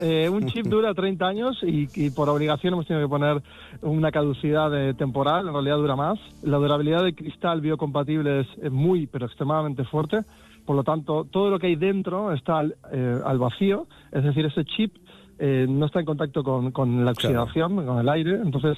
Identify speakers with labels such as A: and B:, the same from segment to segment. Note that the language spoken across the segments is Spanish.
A: Un chip dura 30 años y por obligación hemos tenido que poner una caducidad temporal, en realidad dura más. La durabilidad del cristal biocompatible es muy, pero extremadamente fuerte. Por lo tanto, todo lo que hay dentro está al vacío, es decir, ese chip no está en contacto con la oxidación, con el aire, entonces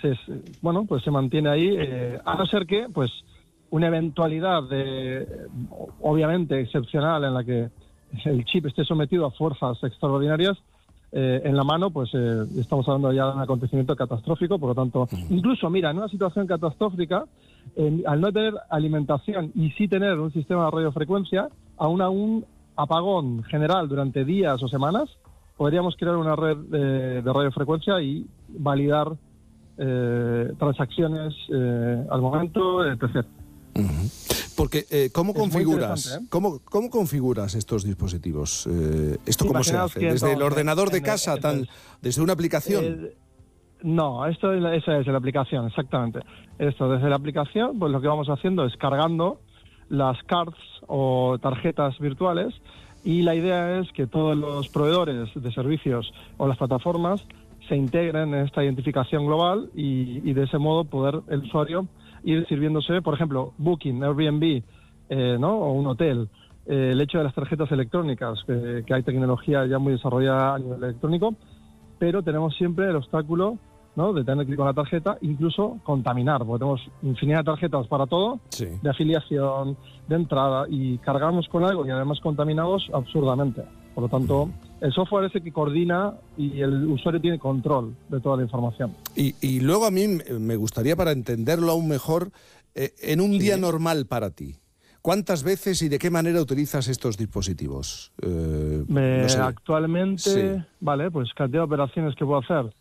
A: se mantiene ahí, a no ser que pues una eventualidad obviamente excepcional en la que el chip esté sometido a fuerzas extraordinarias en la mano, pues estamos hablando ya de un acontecimiento catastrófico. Por lo tanto, incluso, mira, en una situación catastrófica, al no tener alimentación y sí tener un sistema de radiofrecuencia, aún a un apagón general durante días o semanas, podríamos crear una red de radiofrecuencia y validar transacciones al momento, etc.
B: Porque, ¿cómo configuras?
A: ¿eh?
B: ¿Cómo configuras estos dispositivos? ¿Esto cómo se hace? ¿Desde el ordenador de casa, desde una aplicación?
A: No, esa es la aplicación, exactamente. Desde la aplicación, pues lo que vamos haciendo es cargando las cards o tarjetas virtuales, y la idea es que todos los proveedores de servicios o las plataformas se integren en esta identificación global y de ese modo poder el usuario ir sirviéndose, por ejemplo, Booking, Airbnb, o un hotel. El hecho de las tarjetas electrónicas, que hay tecnología ya muy desarrollada a nivel electrónico, pero tenemos siempre el obstáculo, ¿no?, de tener que ir con la tarjeta, incluso contaminar, porque tenemos infinidad de tarjetas para todo,
B: sí,
A: de afiliación, de entrada, y cargamos con algo y además contaminados absurdamente. Por lo tanto, el software es el que coordina y el usuario tiene control de toda la información.
B: Y luego a mí me gustaría, para entenderlo aún mejor, en un día normal para ti, ¿cuántas veces y de qué manera utilizas estos dispositivos? No sé.
A: Actualmente, vale, pues cantidad de operaciones que puedo hacer.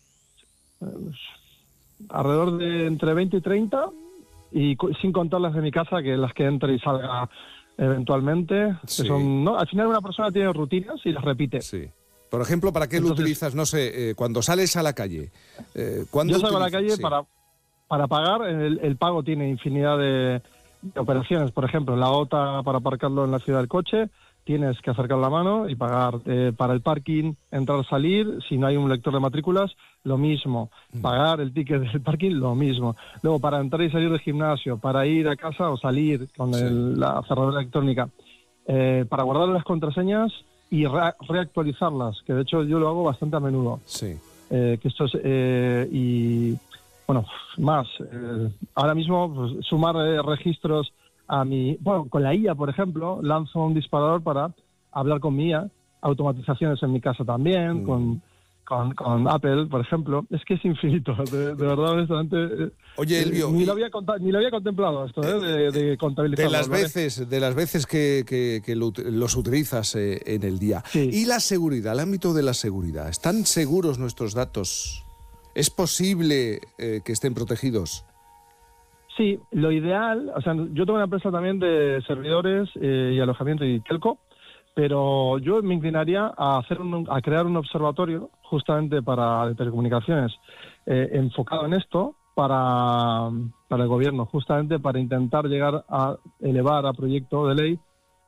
A: Alrededor de entre 20 y 30, y sin contar las de mi casa, que las que entre y salga eventualmente,
B: Sí.
A: que son, ¿no? Al final una persona tiene rutinas y las repite.
B: Sí. Por ejemplo, ¿para qué lo utilizas? No sé, cuando sales a la calle.
A: Yo salgo a la calle para pagar. El pago tiene infinidad de operaciones. Por ejemplo, la OTA, para aparcarlo en la ciudad del coche, tienes que acercar la mano y pagar. Para el parking, entrar, salir, si no hay un lector de matrículas, lo mismo. Pagar el ticket del parking, lo mismo. Luego, para entrar y salir del gimnasio, para ir a casa o salir con la cerradura electrónica, para guardar las contraseñas y reactualizarlas, que de hecho yo lo hago bastante a menudo.
B: Sí.
A: Que esto es, y bueno, más. Ahora mismo, pues, sumar registros a mi... Bueno, con la IA, por ejemplo, lanzo un disparador para hablar con mi IA, automatizaciones en mi casa también, con Apple, por ejemplo. Es que es infinito, de verdad, honestamente.
B: Oye, Elvio,
A: ni lo había contemplado esto, de contabilizarlo.
B: De las veces que los utilizas en el día.
A: Sí.
B: Y la seguridad, el ámbito de la seguridad. ¿Están seguros nuestros datos? ¿Es posible que estén protegidos?
A: Sí, lo ideal, o sea, yo tengo una empresa también de servidores y alojamiento y telco, pero yo me inclinaría a crear un observatorio justamente de telecomunicaciones enfocado en esto para el gobierno, justamente para intentar llegar a elevar a proyecto de ley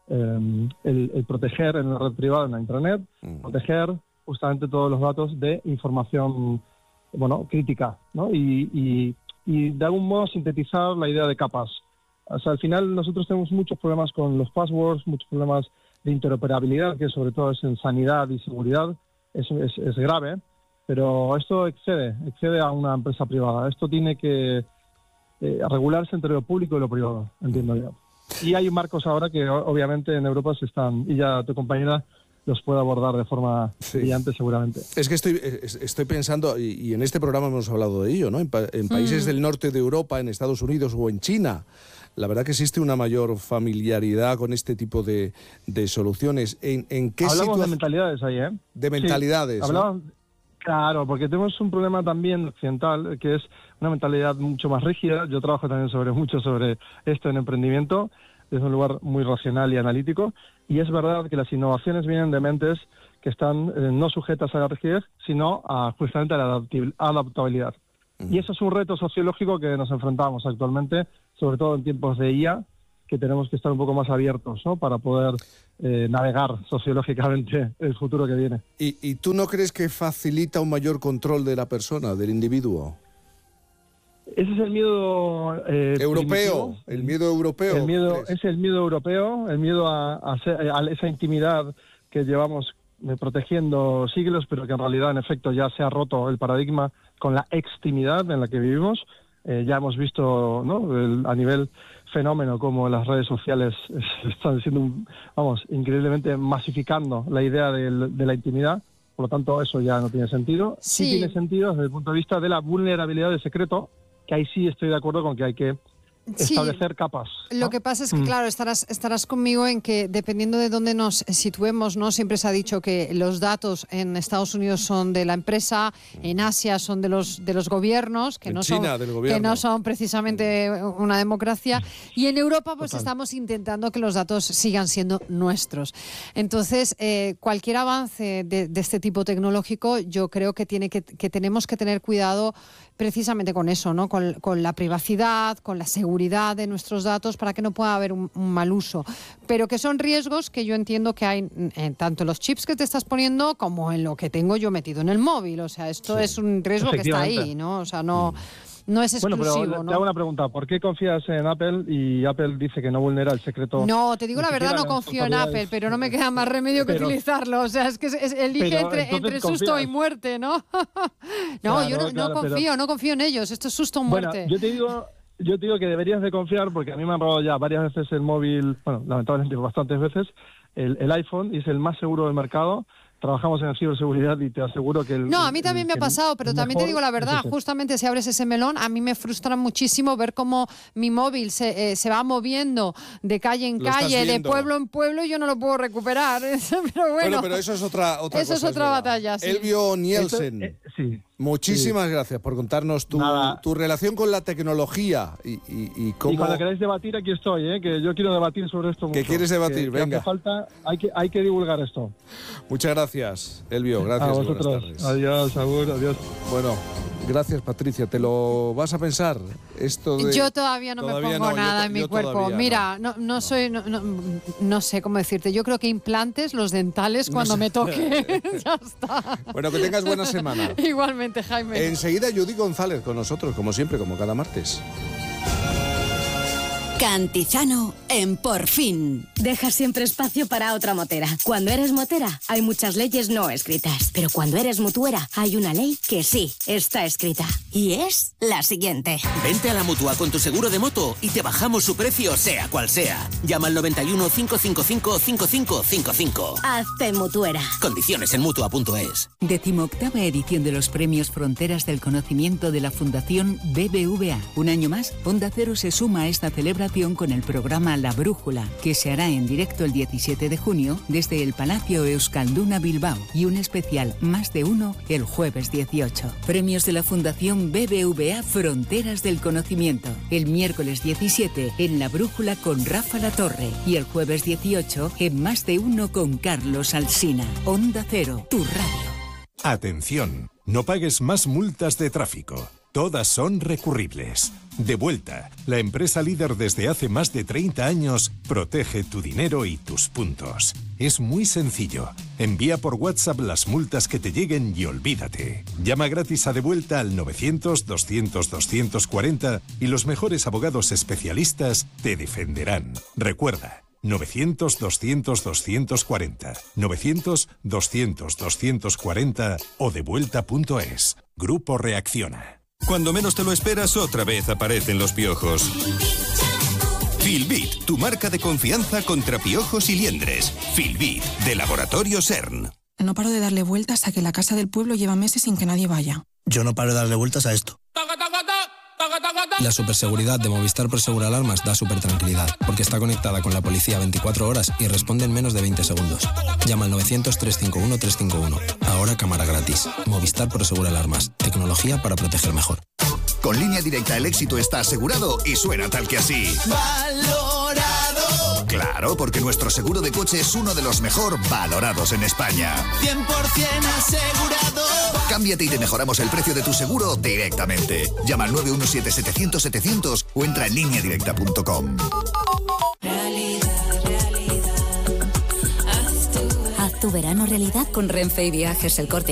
A: el proteger en la red privada, en la intranet, proteger justamente todos los datos de información, crítica, ¿no? Y de algún modo sintetizar la idea de capas. O sea, al final nosotros tenemos muchos problemas con los passwords, muchos problemas de interoperabilidad, que sobre todo es en sanidad y seguridad, es grave, pero esto excede a una empresa privada. Esto tiene que regularse entre lo público y lo privado, entiendo yo. Y hay marcos ahora que obviamente en Europa se están, y ya tu compañera los puede abordar de forma brillante seguramente.
B: Es que estoy pensando, y en este programa hemos hablado de ello, ¿no? En países del norte de Europa, en Estados Unidos o en China, la verdad que existe una mayor familiaridad con este tipo de soluciones. ¿En qué
A: Hablamos de mentalidades ahí, ¿eh?
B: De mentalidades.
A: Sí, hablamos, claro, porque tenemos un problema también occidental, que es una mentalidad mucho más rígida. Yo trabajo también mucho sobre esto en emprendimiento, desde un lugar muy racional y analítico, y es verdad que las innovaciones vienen de mentes que están no sujetas a la rigidez, sino justamente a la adaptabilidad. Y eso es un reto sociológico que nos enfrentamos actualmente, sobre todo en tiempos de IA, que tenemos que estar un poco más abiertos, ¿no? Para poder navegar sociológicamente el futuro que viene.
B: ¿Y tú no crees que facilita un mayor control de la persona, del individuo?
A: Ese es el miedo
B: europeo, el miedo europeo.
A: Es el miedo europeo, el miedo a esa intimidad que llevamos protegiendo siglos, pero que en realidad, en efecto, ya se ha roto el paradigma con la extimidad en la que vivimos. Ya hemos visto, ¿no?, a nivel fenómeno como las redes sociales están siendo, increíblemente masificando la idea de la intimidad. Por lo tanto, eso ya no tiene sentido. Sí tiene sentido desde el punto de vista de la vulnerabilidad del secreto, que ahí sí estoy de acuerdo con que hay que establecer capas, ¿no?
C: Lo que pasa es que, claro, estarás conmigo en que dependiendo de dónde nos situemos, ¿no? Siempre se ha dicho que los datos en Estados Unidos son de la empresa, en Asia son de los gobiernos, que no son precisamente una democracia, y en Europa pues estamos intentando que los datos sigan siendo nuestros. Entonces, cualquier avance de este tipo tecnológico, yo creo que tenemos que tener cuidado precisamente con eso, ¿no? Con la privacidad, con la seguridad de nuestros datos, para que no pueda haber un mal uso. Pero que son riesgos que yo entiendo que hay tanto en los chips que te estás poniendo como en lo que tengo yo metido en el móvil. O sea, esto es un riesgo que está ahí, ¿no? O sea, no es exclusivo.
A: Bueno, pero
C: ¿no?
A: te hago una pregunta. ¿Por qué confías en Apple y Apple dice que no vulnera el secreto?
C: No, te digo la verdad, no confío en Apple, pero no me queda más remedio que utilizarlo. O sea, es que elige entre susto y muerte, ¿no? No, claro, yo no confío en ellos. Esto es susto o muerte.
A: Bueno, yo te digo que deberías de confiar, porque a mí me han robado ya varias veces el móvil, lamentablemente bastantes veces, el iPhone, y es el más seguro del mercado. Trabajamos en ciberseguridad y te aseguro que
C: a mí también me ha pasado, pero también te digo la verdad, justamente si abres ese melón, a mí me frustra muchísimo ver cómo mi móvil se va moviendo de calle en calle, de pueblo en pueblo, y yo no lo puedo recuperar. Pero
B: pero eso es otra cosa.
C: Eso es otra batalla, sí.
B: Elvio Nielsen. Muchísimas gracias por contarnos tu relación con la tecnología y cómo...
A: Y cuando queráis debatir, aquí estoy, que yo quiero debatir sobre esto mucho.
B: ¿Qué quieres debatir? Venga.
A: Hace falta, hay que divulgar esto.
B: Muchas gracias, Elvio. Gracias.
A: A vosotros. Adiós, Agur, adiós.
B: Bueno, gracias, Patricia. ¿Te lo vas a pensar?
C: Yo todavía no me pongo nada en mi cuerpo. Mira, no sé cómo decirte. Yo creo que implantes, los dentales, cuando me toque. Ya está.
B: Bueno, que tengas buena semana.
C: Igualmente, Jaime.
B: Enseguida Judy González con nosotros, como siempre, como cada martes.
D: Cantizano en Por Fin.
E: Deja siempre espacio para otra motera. Cuando eres motera, hay muchas leyes no escritas. Pero cuando eres mutuera, hay una ley que sí está escrita.
D: Y es la siguiente.
F: Vente a la Mutua con tu seguro de moto y te bajamos su precio, sea cual sea. Llama al 91 555 5555.
E: Hazte mutuera.
F: Condiciones en Mutua.es.
G: 18ª edición de los Premios Fronteras del Conocimiento de la Fundación BBVA. Un año más, Onda Cero se suma a esta celebración con el programa La Brújula, que se hará en directo el 17 de junio desde el Palacio Euskalduna Bilbao, y un especial Más de Uno el jueves 18. Premios de la Fundación BBVA Fronteras del Conocimiento. El miércoles 17 en La Brújula con Rafa Latorre y el jueves 18 en Más de Uno con Carlos Alsina. Onda Cero, tu radio.
H: Atención, no pagues más multas de tráfico. Todas son recurribles. Devuelta, la empresa líder desde hace más de 30 años, protege tu dinero y tus puntos. Es muy sencillo. Envía por WhatsApp las multas que te lleguen y olvídate. Llama gratis a Devuelta al 900-200-240 y los mejores abogados especialistas te defenderán. Recuerda, 900-200-240, 900-200-240 o devuelta.es. Grupo Reacciona.
I: Cuando menos te lo esperas, otra vez aparecen los piojos. Filbit, tu marca de confianza contra piojos y liendres. Filbit, de Laboratorio CERN.
J: No paro de darle vueltas a que la casa del pueblo lleva meses sin que nadie vaya.
K: Yo no paro de darle vueltas a esto. La superseguridad de Movistar Prosegur Alarmas da supertranquilidad, porque está conectada con la policía 24 horas y responde en menos de 20 segundos. Llama al 900-351-351. Ahora cámara gratis. Movistar Prosegur Alarmas. Tecnología para proteger mejor.
L: Con Línea Directa el éxito está asegurado y suena tal que así. ¡Valorado! Claro, porque nuestro seguro de coche es uno de los mejor valorados en España.
M: 100% asegurado.
L: Cámbiate y te mejoramos el precio de tu seguro directamente. Llama al 917-700-700 o entra en lineadirecta.com.
N: Haz tu verano realidad con Renfe y Viajes El Corte